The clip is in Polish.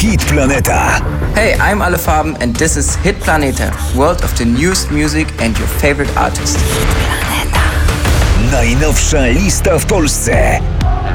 Hit Planeta. Hey, I'm Ale Farben and this is Hit Planeta, world of the newest music and your favorite artists. Najnowsza lista w Polsce.